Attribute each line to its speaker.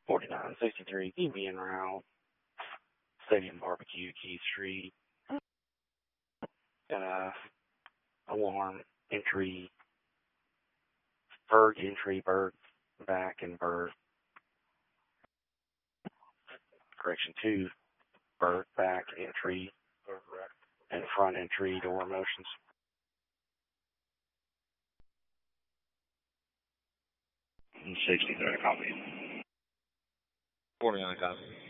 Speaker 1: 4963 DB and Route, Stadium Barbecue, Keith Street. Alarm entry, Berg entry, Berg back, and Berg. Correction 2, Berg back entry, and front entry door motions.
Speaker 2: 63, copy.
Speaker 3: 49, copy.